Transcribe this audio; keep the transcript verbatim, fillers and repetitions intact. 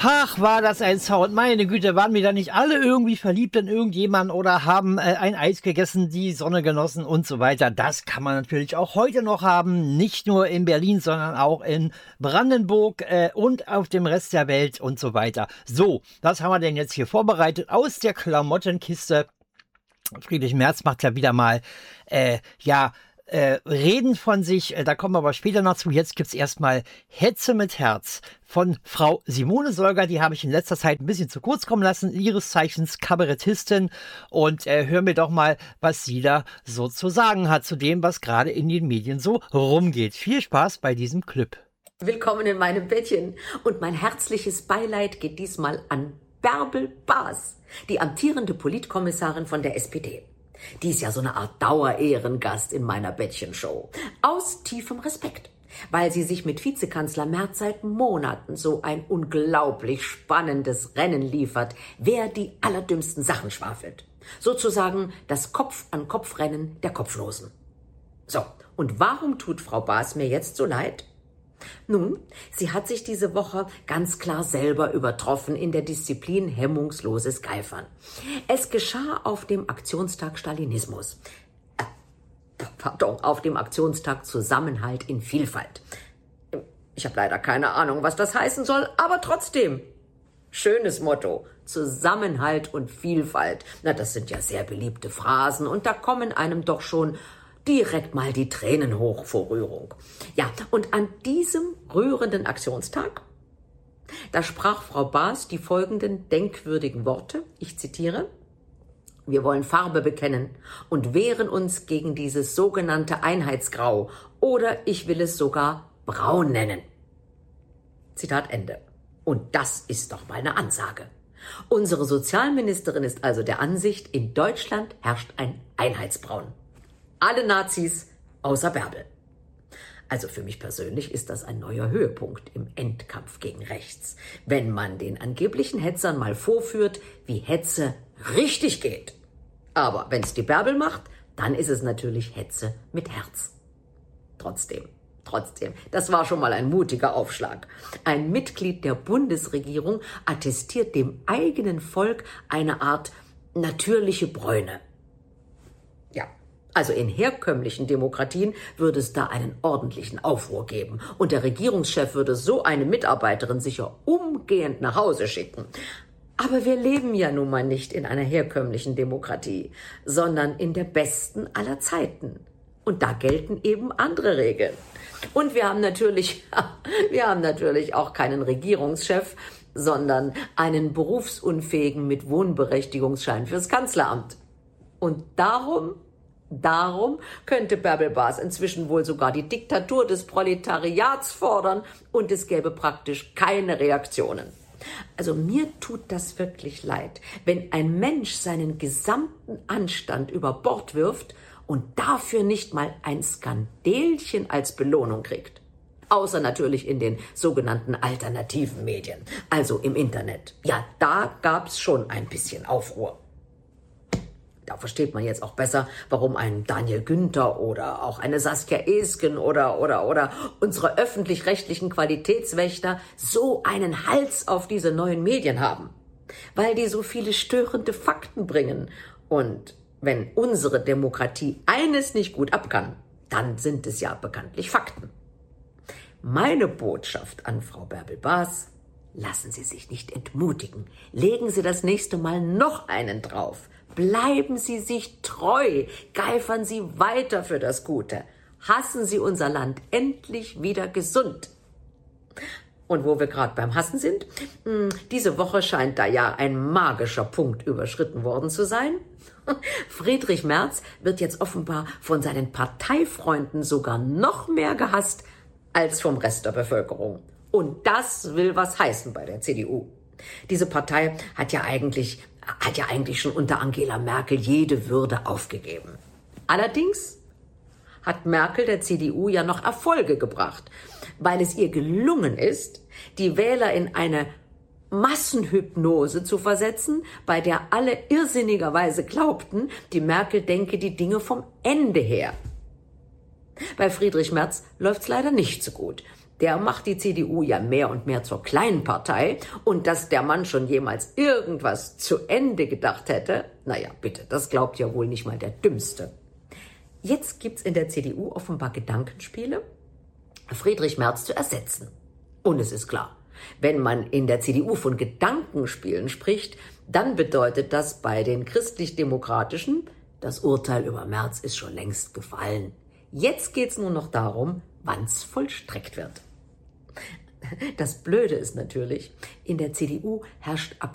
Ach, war das ein Sound. Meine Güte, waren wir da nicht alle irgendwie verliebt in irgendjemanden oder haben äh, ein Eis gegessen, die Sonne genossen und so weiter. Das kann man natürlich auch heute noch haben. Nicht nur in Berlin, sondern auch in Brandenburg äh, und auf dem Rest der Welt und so weiter. So, was haben wir denn jetzt hier vorbereitet aus der Klamottenkiste? Friedrich Merz macht ja wieder mal, äh, ja, Äh, reden von sich, äh, da kommen wir aber später noch zu. Jetzt gibt's erstmal Hetze mit Herz von Frau Simone Solger. Die habe ich in letzter Zeit ein bisschen zu kurz kommen lassen. Ihres Zeichens Kabarettistin. Und äh, hören wir doch mal, was sie da so zu sagen hat zu dem, was gerade in den Medien so rumgeht. Viel Spaß bei diesem Clip. Willkommen in meinem Bettchen. Und mein herzliches Beileid geht diesmal an Bärbel Baas, die amtierende Politkommissarin von der S P D. Die ist ja so eine Art Dauerehrengast in meiner Bettchenshow. Aus tiefem Respekt, weil sie sich mit Vizekanzler Merz seit Monaten so ein unglaublich spannendes Rennen liefert, wer die allerdümmsten Sachen schwafelt. Sozusagen das Kopf-an-Kopf-Rennen der Kopflosen. So, und warum tut Frau Baas mir jetzt so leid? Nun, sie hat sich diese Woche ganz klar selber übertroffen in der Disziplin hemmungsloses Geifern. Es geschah auf dem Aktionstag Stalinismus. Äh, pardon, auf dem Aktionstag Zusammenhalt in Vielfalt. Ich habe leider keine Ahnung, was das heißen soll, aber trotzdem. Schönes Motto. Zusammenhalt und Vielfalt. Na, das sind ja sehr beliebte Phrasen und da kommen einem doch schon direkt mal die Tränen hoch vor Rührung. Ja, und an diesem rührenden Aktionstag, da sprach Frau Baas die folgenden denkwürdigen Worte, ich zitiere: Wir wollen Farbe bekennen und wehren uns gegen dieses sogenannte Einheitsgrau oder ich will es sogar braun nennen. Zitat Ende. Und das ist doch mal eine Ansage. Unsere Sozialministerin ist also der Ansicht, in Deutschland herrscht ein Einheitsbraun. Alle Nazis außer Bärbel. Also für mich persönlich ist das ein neuer Höhepunkt im Endkampf gegen rechts, wenn man den angeblichen Hetzern mal vorführt, wie Hetze richtig geht. Aber wenn es die Bärbel macht, dann ist es natürlich Hetze mit Herz. Trotzdem, trotzdem, das war schon mal ein mutiger Aufschlag. Ein Mitglied der Bundesregierung attestiert dem eigenen Volk eine Art natürliche Bräune. Ja. Also in herkömmlichen Demokratien würde es da einen ordentlichen Aufruhr geben. Und der Regierungschef würde so eine Mitarbeiterin sicher umgehend nach Hause schicken. Aber wir leben ja nun mal nicht in einer herkömmlichen Demokratie, sondern in der besten aller Zeiten. Und da gelten eben andere Regeln. Und wir haben natürlich, wir haben natürlich auch keinen Regierungschef, sondern einen berufsunfähigen mit Wohnberechtigungsschein fürs Kanzleramt. Und darum Darum könnte Bärbel Baas inzwischen wohl sogar die Diktatur des Proletariats fordern und es gäbe praktisch keine Reaktionen. Also mir tut das wirklich leid, wenn ein Mensch seinen gesamten Anstand über Bord wirft und dafür nicht mal ein Skandelchen als Belohnung kriegt. Außer natürlich in den sogenannten alternativen Medien, also im Internet. Ja, da gab's schon ein bisschen Aufruhr. Da versteht man jetzt auch besser, warum ein Daniel Günther oder auch eine Saskia Esken oder, oder, oder unsere öffentlich-rechtlichen Qualitätswächter so einen Hals auf diese neuen Medien haben. Weil die so viele störende Fakten bringen. Und wenn unsere Demokratie eines nicht gut ab kann, dann sind es ja bekanntlich Fakten. Meine Botschaft an Frau Bärbel Baas: Lassen Sie sich nicht entmutigen. Legen Sie das nächste Mal noch einen drauf. Bleiben Sie sich treu, geifern Sie weiter für das Gute. Hassen Sie unser Land endlich wieder gesund. Und wo wir gerade beim Hassen sind, diese Woche scheint da ja ein magischer Punkt überschritten worden zu sein. Friedrich Merz wird jetzt offenbar von seinen Parteifreunden sogar noch mehr gehasst als vom Rest der Bevölkerung. Und das will was heißen bei der C D U. Diese Partei hat ja eigentlich hat ja eigentlich schon unter Angela Merkel jede Würde aufgegeben. Allerdings hat Merkel der C D U ja noch Erfolge gebracht, weil es ihr gelungen ist, die Wähler in eine Massenhypnose zu versetzen, bei der alle irrsinnigerweise glaubten, die Merkel denke die Dinge vom Ende her. Bei Friedrich Merz läuft's leider nicht so gut. der macht die C D U ja mehr und mehr zur Kleinpartei. Und dass der Mann schon jemals irgendwas zu Ende gedacht hätte, naja, bitte, das glaubt ja wohl nicht mal der Dümmste. Jetzt gibt's in der C D U offenbar Gedankenspiele, Friedrich Merz zu ersetzen. Und es ist klar, wenn man in der C D U von Gedankenspielen spricht, dann bedeutet das bei den Christlich-Demokratischen, das Urteil über Merz ist schon längst gefallen. Jetzt geht's nur noch darum, wann's vollstreckt wird. Das Blöde ist natürlich, in der C D U herrscht